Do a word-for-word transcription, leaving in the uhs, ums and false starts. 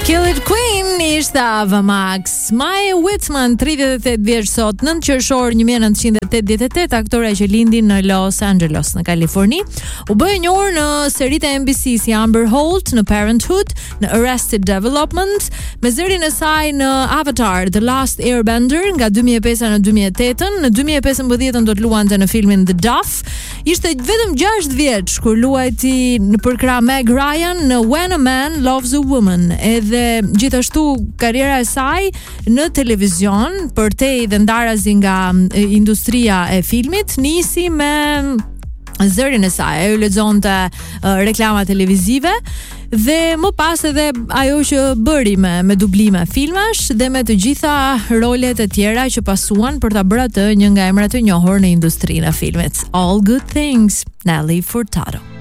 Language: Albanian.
Kill It Queen ishte Ava Max. Mae Whitman, tridhjetë e tetë vjeç sot, nëntë qershor një mijë e nëntëqind e tetëdhjetë e tetë, aktore që lindi në Los Angeles, në Kaliforni. U bë e njohur në seritë e N B C si Amber Holt, në Parenthood, në Arrested Development, me zërin e saj në Avatar The Last Airbender nga dy mijë e pesë në dy mijë e tetë. Në dy mijë e pesëmbëdhjetë do të luante në filmin The Duff. Ishte vetëm gjashtë vjeç kur luajti për krah Meg Ryan në When a Man Loves a Woman. Edhe gjithashtu karriera e saj në televizion, përtej dhe ndarazi nga industria e filmit, nisi me zërin e saj. Ajo lexonte uh, reklama televizive dhe më pas edhe ajo që bëri me, me dublime filmash dhe me të gjitha rolet e tjera që pasuan për ta bërë atë një nga emrat e njohur në industrinë e filmit. All Good Things, Nelly Furtado.